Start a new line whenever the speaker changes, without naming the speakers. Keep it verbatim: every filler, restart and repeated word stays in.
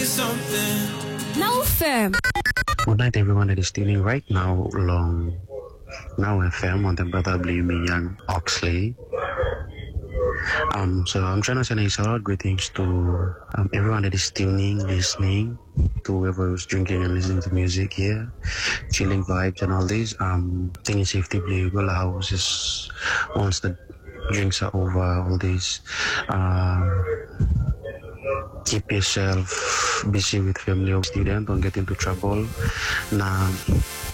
Now fam.
Good night, everyone that is tuning right now along Now F M on the Brother Blame Me Young Oxley. Um, so I'm trying to send a shout out greetings to um, everyone that is tuning, listening, to whoever is drinking and listening to music here, chilling vibes and all this. Um, thinking safety play well house is once the drinks are over, all this. Um, keep yourself busy with family or student, don't get into trouble. Now,